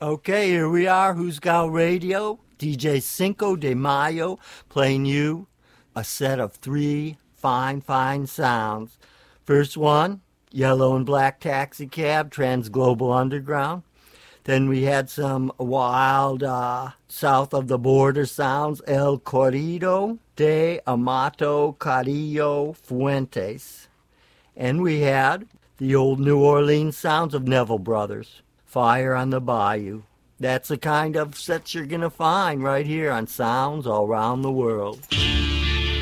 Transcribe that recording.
Okay, here we are, Who's Got Radio, DJ Cinco de Mayo, playing you a set of three fine sounds. First one, Yellow and Black Taxi Cab, Transglobal Underground. Then we had some wild south of the border sounds, El Corrido de Amato Carrillo Fuentes. And we had the old New Orleans sounds of Neville Brothers, Fire on the Bayou. That's the kind of sets you're going to find right here on Sounds All Around the World.